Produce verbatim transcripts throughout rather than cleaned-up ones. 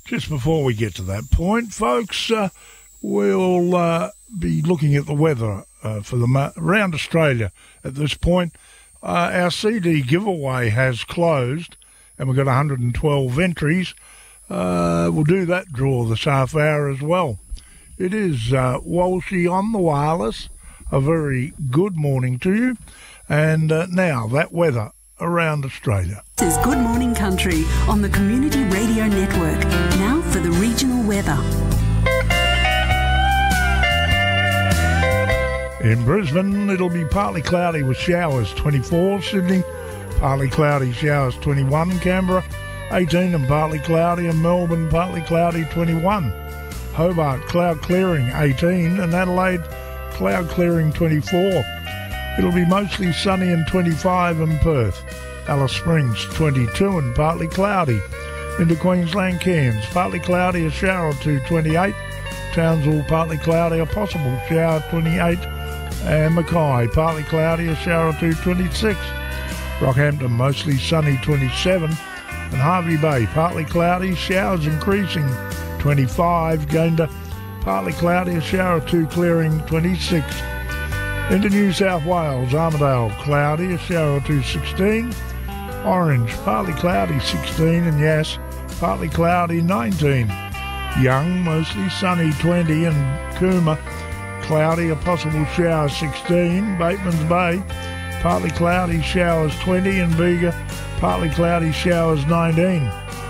Just before we get to that point, folks, uh, we'll uh, be looking at the weather uh, for the ma- around Australia at this point. Uh, our C D giveaway has closed, and we've got one hundred twelve entries. Uh, we'll do that draw this half hour as well. It is uh, Walshy on the wireless. A very good morning to you. And uh, now, that weather around Australia. This is Good Morning Country on the Community Radio Network. Now for the regional weather. In Brisbane, it'll be partly cloudy with showers, twenty-four. Sydney, partly cloudy, showers, twenty-one. Canberra, eighteen and partly cloudy. And Melbourne, partly cloudy, twenty-one. Hobart, cloud clearing, eighteen. And Adelaide, cloud clearing, twenty-four. It'll be mostly sunny and twenty-five in Perth. Alice Springs, twenty-two and partly cloudy. Into Queensland, Cairns, partly cloudy, a shower or two, twenty-eight. Townsville, partly cloudy, a possible shower, twenty-eight. And Mackay, partly cloudy, a shower or two, twenty-six. Rockhampton, mostly sunny, twenty-seven. And Harvey Bay, partly cloudy, showers increasing, twenty-five. Going to partly cloudy, a shower or two, clearing, twenty-six. Into New South Wales, Armidale, cloudy, a shower or two, sixteen. Orange, partly cloudy, sixteen. And Yass, partly cloudy, nineteen. Young, mostly sunny, twenty. And Cooma, cloudy, a possible shower, sixteen. Bateman's Bay, partly cloudy, showers, twenty. And Bega, partly cloudy, showers, nineteen.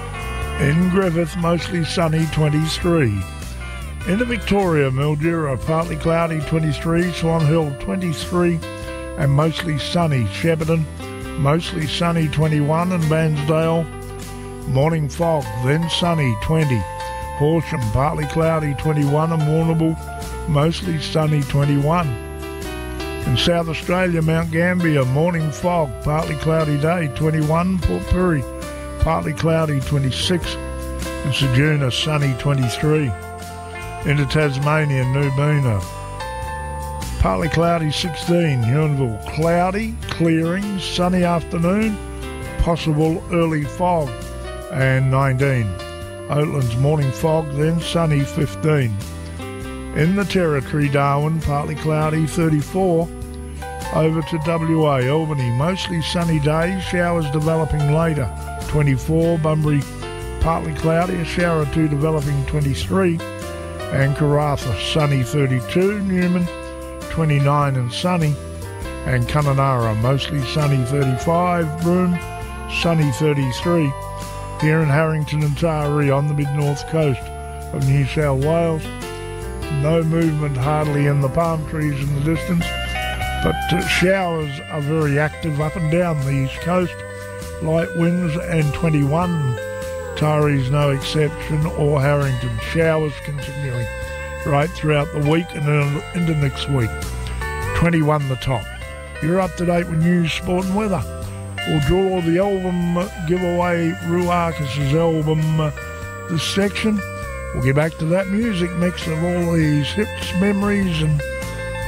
In Griffith, mostly sunny, twenty-three. Into Victoria, Mildura, partly cloudy, twenty-three. Swan Hill, twenty-three. And mostly sunny. Shepparton, mostly sunny, twenty-one. And Bairnsdale, morning fog, then sunny, twenty. Horsham, partly cloudy, twenty-one. And Warrnambool, mostly sunny, twenty-one. In South Australia, Mount Gambier, morning fog, partly cloudy day, twenty-one. Port Pirie, partly cloudy, twenty-six. And Ceduna, sunny, twenty-three. Into Tasmania, Nubina, partly cloudy, sixteen. Huonville, cloudy, clearing, sunny afternoon, possible early fog, and nineteen. Oatlands, morning fog, then sunny, fifteen. In the Territory, Darwin, partly cloudy, thirty-four. Over to W A, Albany, mostly sunny day, showers developing later, twenty-four. Bunbury, partly cloudy, a shower or two developing, twenty-three. And Karratha, sunny, thirty-two. Newman, twenty-nine and sunny. And Kununurra, mostly sunny, thirty-five. Broome, sunny, thirty-three. Here in Harrington and Taree on the mid-north coast of New South Wales. No movement hardly in the palm trees in the distance, but uh, showers are very active up and down the east coast. Light winds and twenty-one. Taree's no exception, or Harrington. Showers continuing right throughout the week and into next week. twenty-one the top. You're up to date with news, sport and weather. We'll draw the album giveaway, Ruakis' album, uh, this section. We'll get back to that music mix of all these hits, memories and